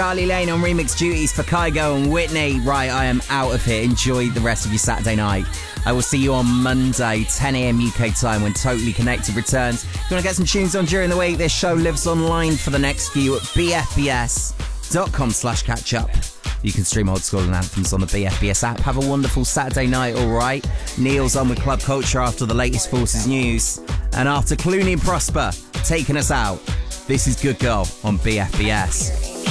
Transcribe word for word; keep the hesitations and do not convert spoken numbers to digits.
Charlie Lane on remix duties for Kygo and Whitney. Right, I am out of here. Enjoy the rest of your Saturday night. I will see you on Monday, ten a.m. U K time, when Totally Connected returns. If you want to get some tunes on during the week, this show lives online for the next few at b f b s dot com slash catch up. You can stream old school and anthems on the B F B S app. Have a wonderful Saturday night, all right? Neil's on with Club Culture after the latest Forces news. And after Clooney and Prosper taking us out, this is Good Girl on B F B S.